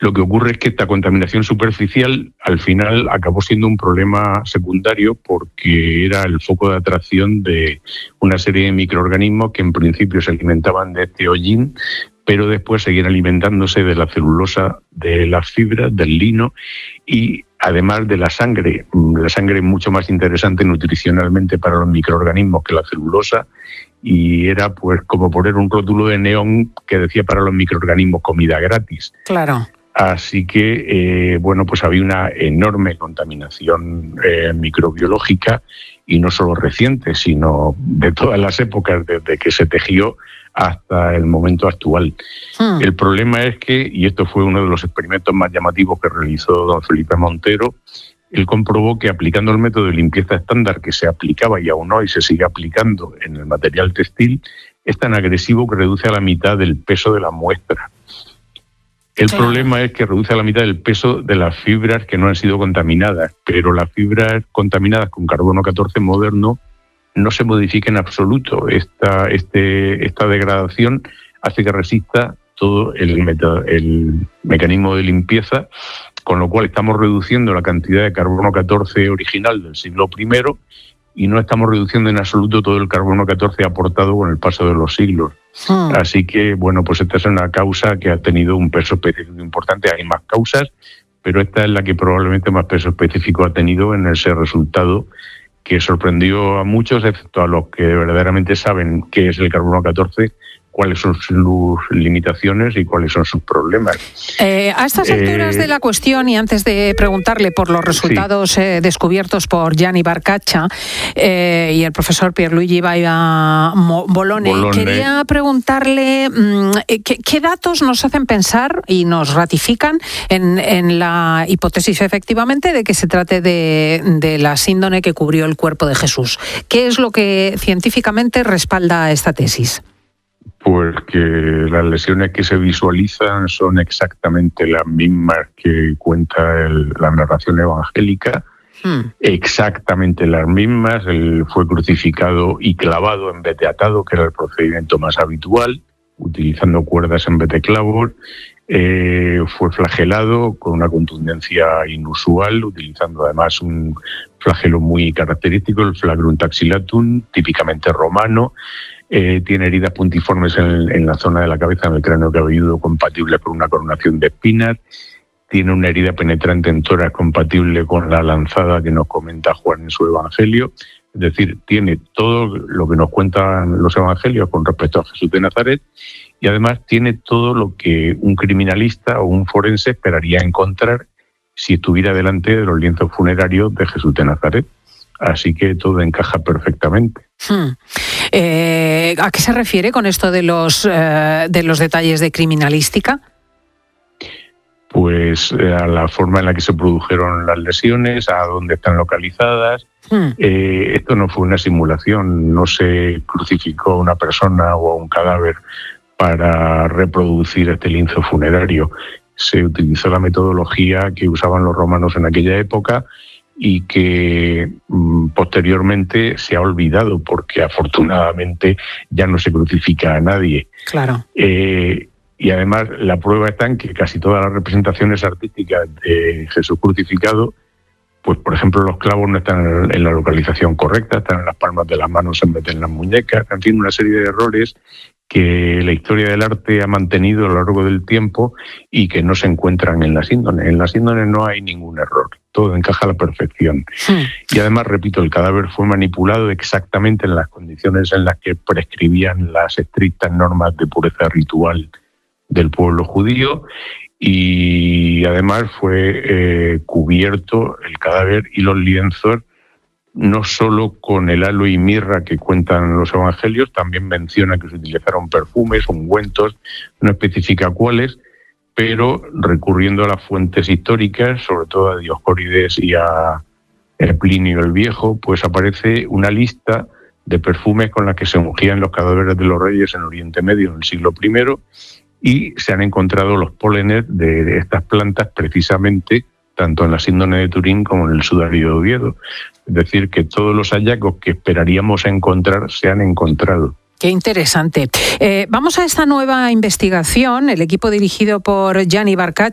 Lo que ocurre es que esta contaminación superficial al final acabó siendo un problema secundario porque era el foco de atracción de una serie de microorganismos que en principio se alimentaban de este hollín, pero después seguían alimentándose de la celulosa, de las fibras, del lino y además de la sangre. La sangre es mucho más interesante nutricionalmente para los microorganismos que la celulosa, y era pues como poner un rótulo de neón que decía para los microorganismos comida gratis. Claro. Así que, pues había una enorme contaminación microbiológica, y no solo reciente, sino de todas las épocas, desde que se tejió hasta el momento actual. El problema es que, y esto fue uno de los experimentos más llamativos que realizó don Felipe Montero, él comprobó que aplicando el método de limpieza estándar que se aplicaba y aún hoy se sigue aplicando en el material textil, es tan agresivo que reduce a la mitad del peso de la muestra. El problema es que reduce a la mitad del peso de las fibras que no han sido contaminadas, pero las fibras contaminadas con carbono 14 moderno no se modifica en absoluto. Esta degradación hace que resista todo el mecanismo de limpieza, con lo cual estamos reduciendo la cantidad de carbono 14 original del siglo I y no estamos reduciendo en absoluto todo el carbono 14 aportado con el paso de los siglos. Así que, pues esta es una causa que ha tenido un peso específico importante. Hay más causas, pero esta es la que probablemente más peso específico ha tenido en ese resultado, que sorprendió a muchos, excepto a los que verdaderamente saben qué es el carbono 14, cuáles son sus limitaciones y cuáles son sus problemas. A estas alturas de la cuestión, y antes de preguntarle por los resultados descubiertos por Gianni Barcaccia y el profesor Pierluigi Vaiva Bolone, quería preguntarle qué datos nos hacen pensar y nos ratifican en la hipótesis, efectivamente, de que se trate de la síndone que cubrió el cuerpo de Jesús. ¿Qué es lo que científicamente respalda esta tesis? Pues que las lesiones que se visualizan son exactamente las mismas que cuenta la narración evangélica, exactamente las mismas. Él fue crucificado y clavado en vez de atado, que era el procedimiento más habitual, utilizando cuerdas en vez de clavos. Fue flagelado con una contundencia inusual, utilizando además un flagelo muy característico, el flagrum taxillatum, típicamente romano. Tiene heridas puntiformes en la zona de la cabeza, en el cráneo cabelludo, compatible con una coronación de espinas. Tiene una herida penetrante en tórax compatible con la lanzada que nos comenta Juan en su Evangelio. Es decir, tiene todo lo que nos cuentan los Evangelios con respecto a Jesús de Nazaret, y además tiene todo lo que un criminalista o un forense esperaría encontrar si estuviera delante de los lienzos funerarios de Jesús de Nazaret. Así que todo encaja perfectamente. ¿A qué se refiere con esto de los detalles de criminalística? Pues a la forma en la que se produjeron las lesiones, a dónde están localizadas. Esto no fue una simulación, no se crucificó a una persona o a un cadáver para reproducir este lienzo funerario. Se utilizó la metodología que usaban los romanos en aquella época y que posteriormente se ha olvidado, porque afortunadamente ya no se crucifica a nadie. Claro. Y además la prueba está en que casi todas las representaciones artísticas de Jesús crucificado, pues por ejemplo los clavos no están en la localización correcta, están en las palmas de las manos en vez de en las muñecas, en fin, una serie de errores que la historia del arte ha mantenido a lo largo del tiempo y que no se encuentran en la síndone. En la síndone no hay ningún error, todo encaja a la perfección. Y además, repito, el cadáver fue manipulado exactamente en las condiciones en las que prescribían las estrictas normas de pureza ritual del pueblo judío, y además fue cubierto el cadáver y los lienzos no solo con el halo y mirra que cuentan los evangelios, también menciona que se utilizaron perfumes, ungüentos, no especifica cuáles, pero recurriendo a las fuentes históricas, sobre todo a Dioscórides y a Plinio el Viejo, pues aparece una lista de perfumes con las que se ungían los cadáveres de los reyes en Oriente Medio en el siglo I, y se han encontrado los pólenes de estas plantas precisamente tanto en la síndone de Turín como en el sudario de Oviedo. Es decir, que todos los hallazgos que esperaríamos encontrar se han encontrado. Qué interesante. Vamos a esta nueva investigación. El equipo dirigido por Gianni Barcaccia